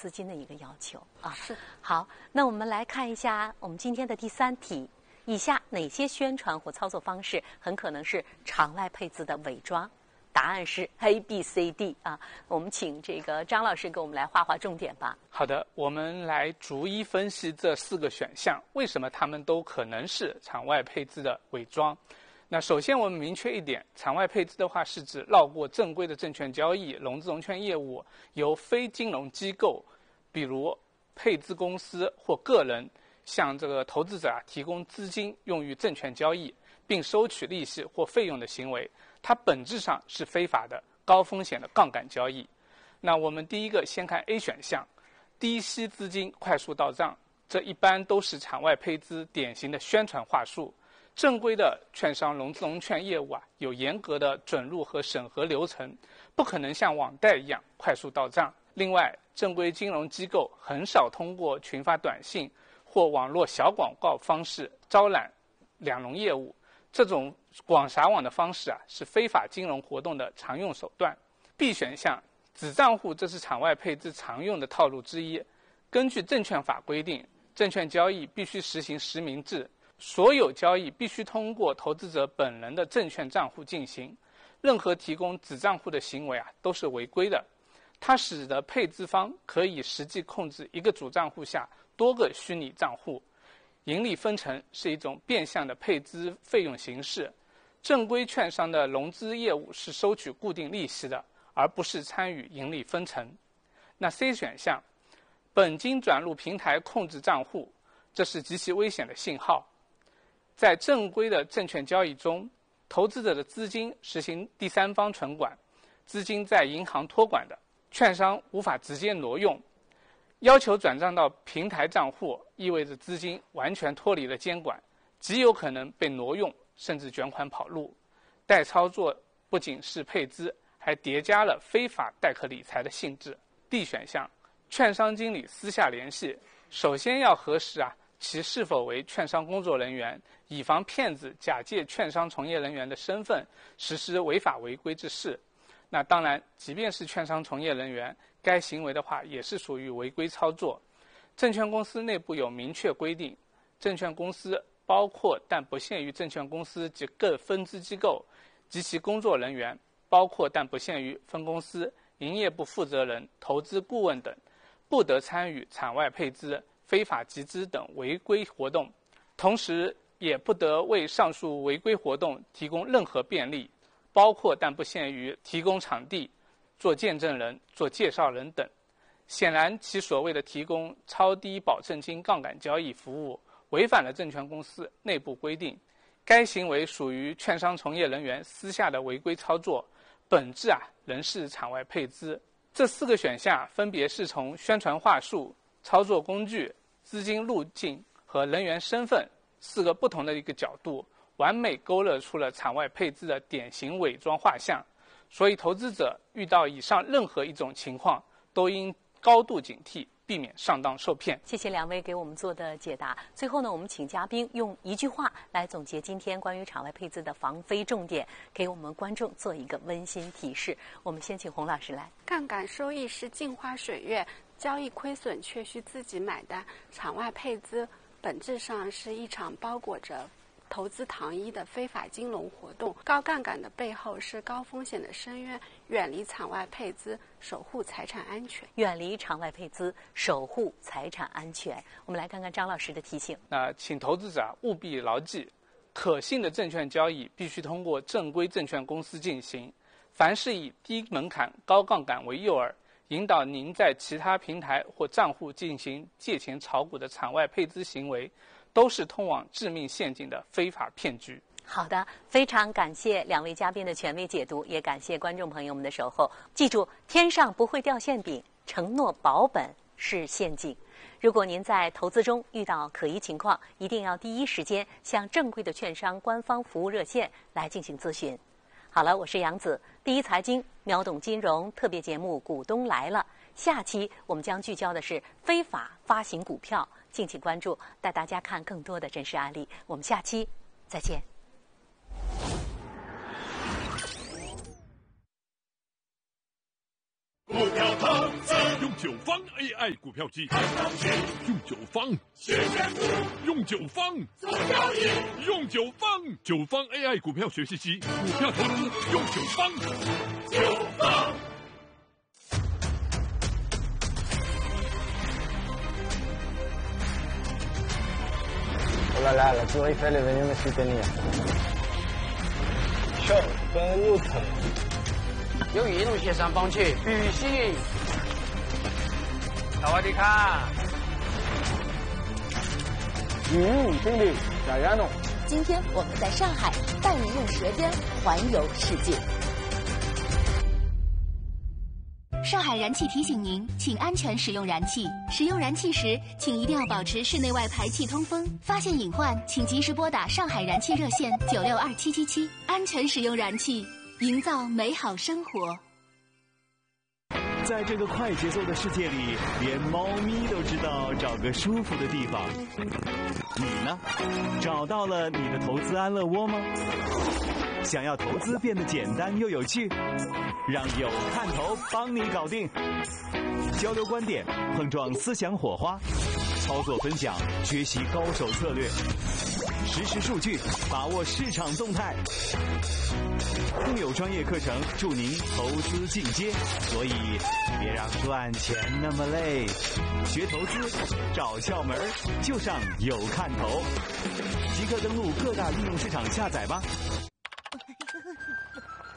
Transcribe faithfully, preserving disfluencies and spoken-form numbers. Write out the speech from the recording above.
资金的一个要求啊。 是。 好，那我们来看一下我们今天的第三题。以下哪些宣传或操作方式很可能是场外配资的伪装？答案是 A、B、C、D 啊。我们请这个张老师给我们来划划重点吧。 好的，我们来逐一分析这四个选项，为什么它们都可能是场外配资的伪装。那首先我们明确一点，场外配资的话是指绕过正规的证券交易、融资融券业务，由非金融机构，比如配资公司或个人，向这个投资者啊提供资金用于证券交易，并收取利息或费用的行为，它本质上是非法的、高风险的杠杆交易。那我们第一个先看 A 选项，低息资金快速到账，这一般都是场外配资典型的宣传话术。正规的券商融资融券业务啊，有严格的准入和审核流程，不可能像网贷一样快速到账。另外，正规金融机构很少通过群发短信或网络小广告方式招揽两融业务，这种广撒网的方式啊，是非法金融活动的常用手段。B 选项，子账户，这是场外配资常用的套路之一。根据证券法规定，证券交易必须实行实名制，所有交易必须通过投资者本人的证券账户进行。任何提供子账户的行为啊，都是违规的。它使得配资方可以实际控制一个主账户下多个虚拟账户。盈利分成是一种变相的配资费用形式。正规券商的融资业务是收取固定利息的，而不是参与盈利分成。那 C 选项，本金转入平台控制账户，这是极其危险的信号。在正规的证券交易中，投资者的资金实行第三方存管，资金在银行托管的，券商无法直接挪用。要求转账到平台账户，意味着资金完全脱离了监管，极有可能被挪用，甚至卷款跑路。代操作不仅是配资，还叠加了非法代客理财的性质。D 选项，券商经理私下联系，首先要核实啊其是否为券商工作人员，以防骗子假借券商从业人员的身份实施违法违规之事。那当然，即便是券商从业人员，该行为的话也是属于违规操作。证券公司内部有明确规定，证券公司包括但不限于证券公司及各分支机构及其工作人员，包括但不限于分公司、营业部负责人、投资顾问等，不得参与场外配资、非法集资等违规活动，同时也不得为上述违规活动提供任何便利，包括但不限于提供场地、做见证人、做介绍人等。显然，其所谓的提供超低保证金杠杆交易服务，违反了证券公司内部规定。该行为属于券商从业人员私下的违规操作，本质啊仍是场外配资。这四个选项分别是从宣传话术、操作工具、资金路径和人员身份四个不同的一个角度，完美勾勒出了场外配资的典型伪装画像。所以投资者遇到以上任何一种情况，都应高度警惕，避免上当受骗。 谢谢两位给我们做的解答。最后呢，我们请嘉宾用一句话来总结今天关于场外配资的防非重点，给我们观众做一个温馨提示。我们先请洪老师来。 杠杆收益是镜花水月，交易亏损却需自己买单。场外配资本质上是一场包裹着投资糖衣的非法金融活动，高杠杆的背后是高风险的深渊。远离场外配资，守护财产安全。 远离场外配资，守护财产安全。我们来看看张老师的提醒。 那请投资者务必牢记，可信的证券交易必须通过正规证券公司进行。凡是以低门槛、高杠杆为诱饵，引导您在其他平台或账户进行借钱炒股的场外配资行为，都是通往致命陷阱的非法骗局。 好的，非常感谢两位嘉宾的权威解读，也感谢观众朋友们的守候。记住，天上不会掉馅饼，承诺保本是陷阱。如果您在投资中遇到可疑情况，一定要第一时间向正规的券商官方服务热线来进行咨询。好了，我是杨子，第一财经秒懂金融特别节目《股东来了》，下期我们将聚焦的是非法发行股票，敬请关注，带大家看更多的真实案例。我们下期再见。 股票投资用九方 A I 股票机，用九方学选股，用九方做交易，用九方九方 A I 股票学习机，股票投资用九方，九方。 Oh là là, la tour Eiffel est venue me soutenir. Ciao, benvenuto. 由一路协商帮去旅行。萨瓦迪卡。 嗯，经理，加油弄。 今天我们在上海带你用舌尖环游世界。上海燃气提醒您，请安全使用燃气。使用燃气时，请一定要保持室内外排气通风。发现隐患，请及时拨打上海燃气热线九六二七七七。安全使用燃气，营造美好生活。 在这个快节奏的世界里，连猫咪都知道找个舒服的地方。你呢？找到了你的投资安乐窝吗？想要投资变得简单又有趣？让有看头帮你搞定。交流观点，碰撞思想火花，操作分享，学习高手策略，实时数据，把握市场动态。更有专业课程助您投资进阶，所以别让赚钱那么累。学投资找窍门，就上有看头。即刻登录各大应用市场下载吧。